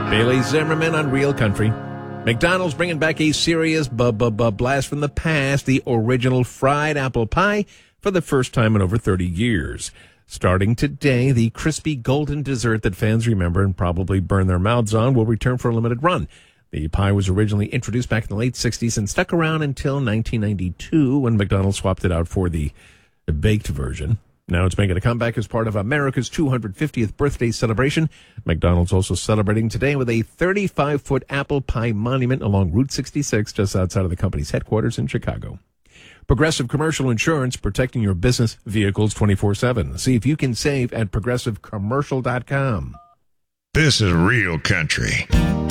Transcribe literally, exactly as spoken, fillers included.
Bailey Zimmerman on Real Country. McDonald's bringing back a serious bu-bu-bu blast from the past, the original fried apple pie, for the first time in over thirty years. Starting today, the crispy golden dessert that fans remember and probably burn their mouths on will return for a limited run. The pie was originally introduced back in the late sixties and stuck around until nineteen ninety-two when McDonald's swapped it out for the baked version. Now it's making a comeback as part of America's two hundred fiftieth birthday celebration. McDonald's also celebrating today with a thirty-five foot apple pie monument along Route sixty-six, just outside of the company's headquarters in Chicago. Progressive Commercial Insurance, protecting your business vehicles twenty-four seven. See if you can save at progressive commercial dot com. This is Real Country.